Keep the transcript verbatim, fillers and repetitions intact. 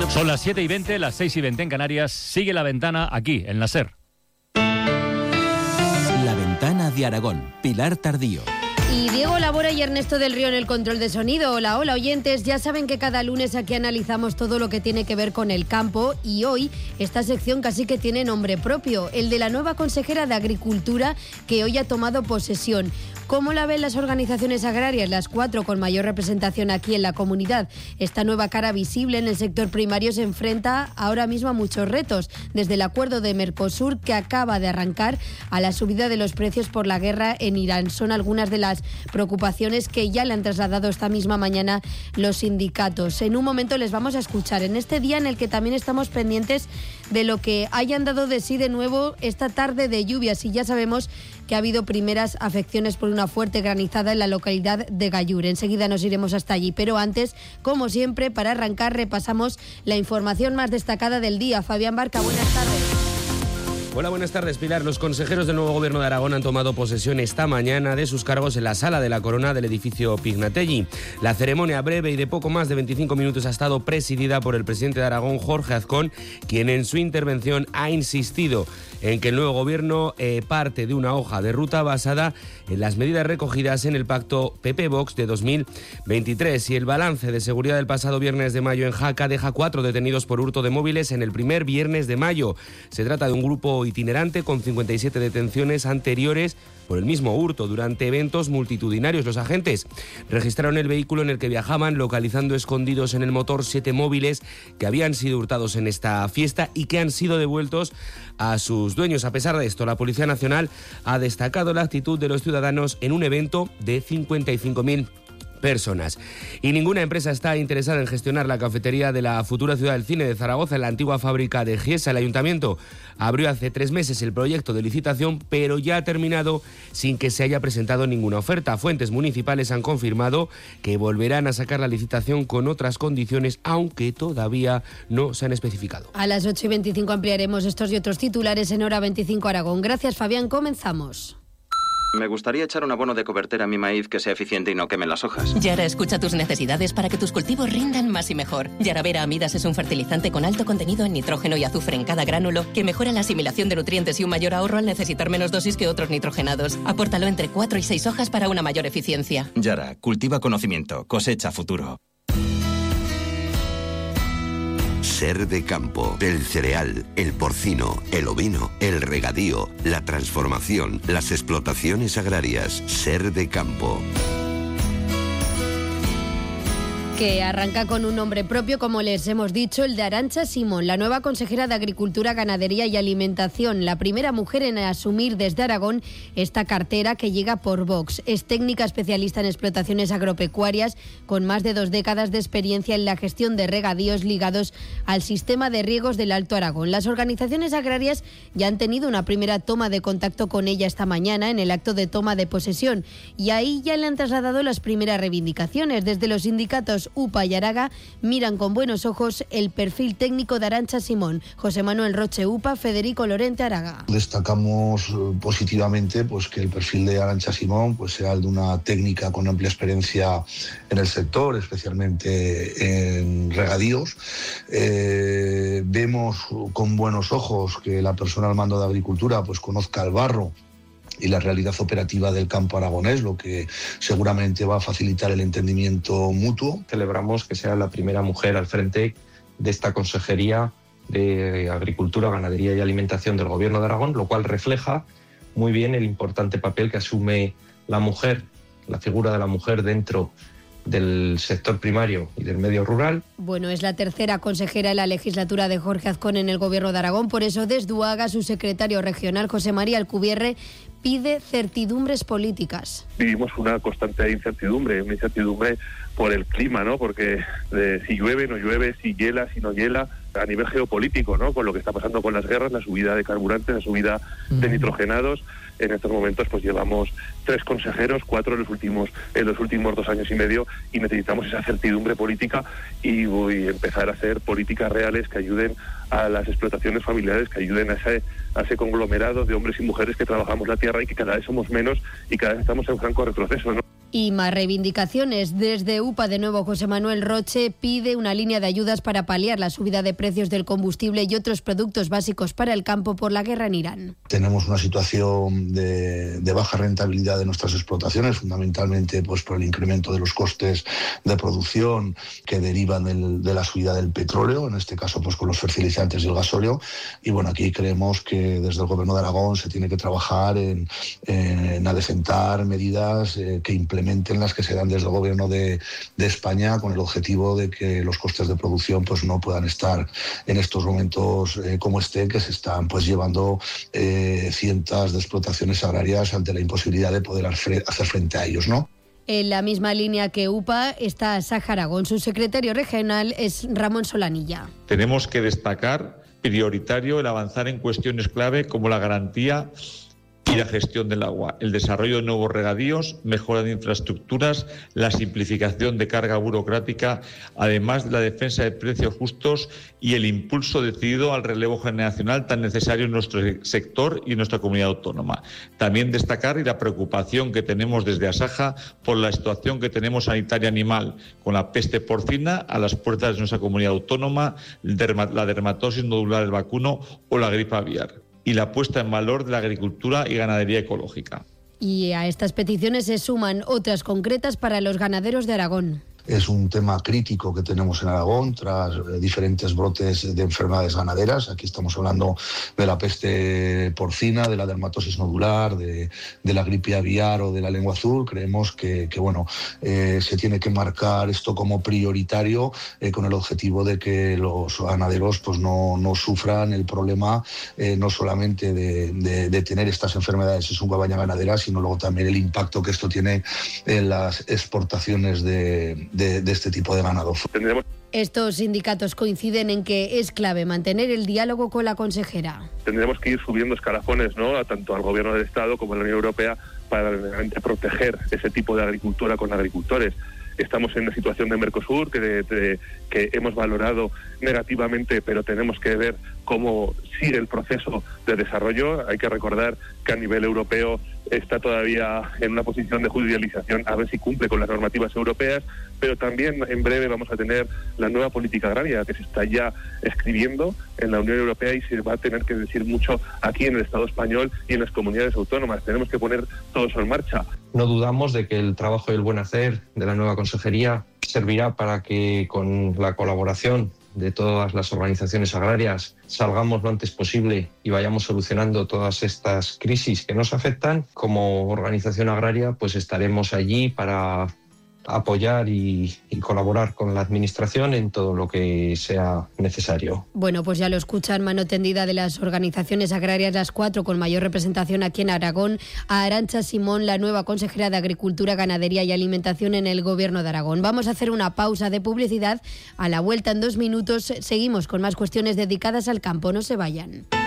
Son las siete y veinte, las seis y veinte en Canarias. Sigue La Ventana aquí, en la SER. La Ventana de Aragón, Pilar Tardío. Y Diego Labora y Ernesto del Río en el control de sonido. Hola, hola oyentes, ya saben que cada lunes aquí analizamos todo lo que tiene que ver con el campo y hoy esta sección casi que tiene nombre propio, el de la nueva consejera de Agricultura que hoy ha tomado posesión. ¿Cómo la ven las organizaciones agrarias, las cuatro con mayor representación aquí en la comunidad? Esta nueva cara visible en el sector primario se enfrenta ahora mismo a muchos retos, desde el acuerdo de Mercosur que acaba de arrancar a la subida de los precios por la guerra en Irán. Son algunas de las preocupaciones que ya le han trasladado esta misma mañana los sindicatos. En un momento les vamos a escuchar, en este día en el que también estamos pendientes de lo que hayan dado de sí de nuevo esta tarde de lluvias, y ya sabemos que ha habido primeras afecciones por una fuerte granizada en la localidad de Gallur. Enseguida nos iremos hasta allí, pero antes, como siempre, para arrancar repasamos la información más destacada del día. Fabián Barca, buenas tardes. Hola, buenas tardes, Pilar. Los consejeros del nuevo Gobierno de Aragón han tomado posesión esta mañana de sus cargos en la Sala de la Corona del edificio Pignatelli. La ceremonia, breve y de poco más de veinticinco minutos, ha estado presidida por el presidente de Aragón, Jorge Azcón, quien en su intervención ha insistido en que el nuevo Gobierno eh, parte de una hoja de ruta basada en las medidas recogidas en el pacto P P-Vox de dos mil veintitrés. Y el balance de seguridad del pasado viernes de mayo en Jaca deja cuatro detenidos por hurto de móviles en el primer viernes de mayo. Se trata de un grupo itinerante con cincuenta y siete detenciones anteriores por el mismo hurto durante eventos multitudinarios. Los agentes registraron el vehículo en el que viajaban, localizando escondidos en el motor siete móviles que habían sido hurtados en esta fiesta y que han sido devueltos a sus dueños. A pesar de esto, la Policía Nacional ha destacado la actitud de los ciudadanos en un evento de cincuenta y cinco mil personas. Y ninguna empresa está interesada en gestionar la cafetería de la futura Ciudad del Cine de Zaragoza, en la antigua fábrica de Giesa. El Ayuntamiento abrió hace tres meses el proyecto de licitación, pero ya ha terminado sin que se haya presentado ninguna oferta. Fuentes municipales han confirmado que volverán a sacar la licitación con otras condiciones, aunque todavía no se han especificado. A las ocho y veinticinco ampliaremos estos y otros titulares en Hora veinticinco Aragón. Gracias, Fabián. Comenzamos. Me gustaría echar un abono de cobertura a mi maíz que sea eficiente y no queme las hojas. Yara escucha tus necesidades para que tus cultivos rindan más y mejor. Yaravera Amidas es un fertilizante con alto contenido en nitrógeno y azufre en cada gránulo que mejora la asimilación de nutrientes y un mayor ahorro al necesitar menos dosis que otros nitrogenados. Apórtalo entre cuatro y seis hojas para una mayor eficiencia. Yara, cultiva conocimiento, cosecha futuro. Ser de campo, el cereal, el porcino, el ovino, el regadío, la transformación, las explotaciones agrarias. Ser de campo. Que arranca con un nombre propio, como les hemos dicho, el de Arantxa Simón, la nueva consejera de Agricultura, Ganadería y Alimentación, la primera mujer en asumir desde Aragón esta cartera que llega por Vox. Es técnica especialista en explotaciones agropecuarias, con más de dos décadas de experiencia en la gestión de regadíos ligados al sistema de riegos del Alto Aragón. Las organizaciones agrarias ya han tenido una primera toma de contacto con ella esta mañana en el acto de toma de posesión, y ahí ya le han trasladado las primeras reivindicaciones. Desde los sindicatos U P A y Araga miran con buenos ojos el perfil técnico de Arantxa Simón. José Manuel Roche, U P A, Federico Lorente, Araga. Destacamos positivamente pues, que el perfil de Arantxa Simón pues, sea el de una técnica con amplia experiencia en el sector, especialmente en regadíos. Eh, vemos con buenos ojos que la persona al mando de Agricultura pues, conozca el barro y la realidad operativa del campo aragonés, lo que seguramente va a facilitar el entendimiento mutuo. Celebramos que sea la primera mujer al frente de esta Consejería de Agricultura, Ganadería y Alimentación del Gobierno de Aragón, lo cual refleja muy bien el importante papel que asume la mujer, la figura de la mujer dentro del sector primario y del medio rural. Bueno, es la tercera consejera en la legislatura de Jorge Azcón en el Gobierno de Aragón. Por eso, desde Uaga, su secretario regional, José María Alcubierre, pide certidumbres políticas. Vivimos una constante incertidumbre, una incertidumbre por el clima, ¿no? Porque eh, si llueve, no llueve, si hiela, si no hiela, a nivel geopolítico, ¿no? Con lo que está pasando con las guerras, la subida de carburantes, la subida de nitrogenados. En estos momentos pues llevamos tres consejeros, cuatro en los últimos en los últimos dos años y medio, y necesitamos esa certidumbre política y, y empezar a hacer políticas reales que ayuden a las explotaciones familiares, que ayuden a ese, a ese conglomerado de hombres y mujeres que trabajamos la tierra y que cada vez somos menos y cada vez estamos en franco retroceso, ¿no? Y más reivindicaciones. Desde U P A, de nuevo, José Manuel Roche pide una línea de ayudas para paliar la subida de precios del combustible y otros productos básicos para el campo por la guerra en Irán. Tenemos una situación de, de baja rentabilidad de nuestras explotaciones, fundamentalmente pues por el incremento de los costes de producción que derivan del, de la subida del petróleo, en este caso pues con los fertilizantes y el gasóleo. Y bueno, aquí creemos que desde el Gobierno de Aragón se tiene que trabajar en, en adecentar medidas eh, que implementen las que se dan desde el Gobierno de, de España, con el objetivo de que los costes de producción pues no puedan estar en estos momentos eh, como este, que se están pues llevando eh, cientos de explotaciones agrarias ante la imposibilidad de poder hacer frente a ellos, ¿no? En la misma línea que U P A está Saja Aragón. Su secretario regional es Ramón Solanilla. Tenemos que destacar prioritario el avanzar en cuestiones clave como la garantía y la gestión del agua, el desarrollo de nuevos regadíos, mejora de infraestructuras, la simplificación de carga burocrática, además de la defensa de precios justos y el impulso decidido al relevo generacional tan necesario en nuestro sector y en nuestra comunidad autónoma. También destacar y la preocupación que tenemos desde Asaja por la situación que tenemos sanitaria animal, con la peste porcina a las puertas de nuestra comunidad autónoma, la dermatosis nodular del vacuno o la gripe aviar, y la puesta en valor de la agricultura y ganadería ecológica. Y a estas peticiones se suman otras concretas para los ganaderos de Aragón. Es un tema crítico que tenemos en Aragón tras diferentes brotes de enfermedades ganaderas. Aquí estamos hablando de la peste porcina, de la dermatosis nodular, de, de la gripe aviar o de la lengua azul. Creemos que, que bueno, eh, se tiene que marcar esto como prioritario eh, con el objetivo de que los ganaderos pues, no, no sufran el problema eh, no solamente de, de, de tener estas enfermedades en su cabaña ganadera, sino luego también el impacto que esto tiene en las exportaciones de De, de este tipo de ganado. Estos sindicatos coinciden en que es clave mantener el diálogo con la consejera. Tendremos que ir subiendo escalafones, ¿no?, tanto al Gobierno del Estado como a la Unión Europea para realmente proteger ese tipo de agricultura con agricultores. Estamos en una situación de Mercosur que, de, de, que hemos valorado negativamente, pero tenemos que ver cómo sigue el proceso de desarrollo. Hay que recordar que a nivel europeo está todavía en una posición de judicialización a ver si cumple con las normativas europeas, pero también en breve vamos a tener la nueva política agraria que se está ya escribiendo en la Unión Europea y se va a tener que decir mucho aquí en el Estado español y en las comunidades autónomas. Tenemos que poner todo eso en marcha. No dudamos de que el trabajo y el buen hacer de la nueva consejería servirá para que con la colaboración de todas las organizaciones agrarias salgamos lo antes posible y vayamos solucionando todas estas crisis que nos afectan. Como organización agraria pues estaremos allí para apoyar y, y colaborar con la Administración en todo lo que sea necesario. Bueno, pues ya lo escuchan, mano tendida de las organizaciones agrarias, las cuatro con mayor representación aquí en Aragón, a Arantxa Simón, la nueva consejera de Agricultura, Ganadería y Alimentación en el Gobierno de Aragón. Vamos a hacer una pausa de publicidad. A la vuelta, en dos minutos, seguimos con más cuestiones dedicadas al campo. No se vayan.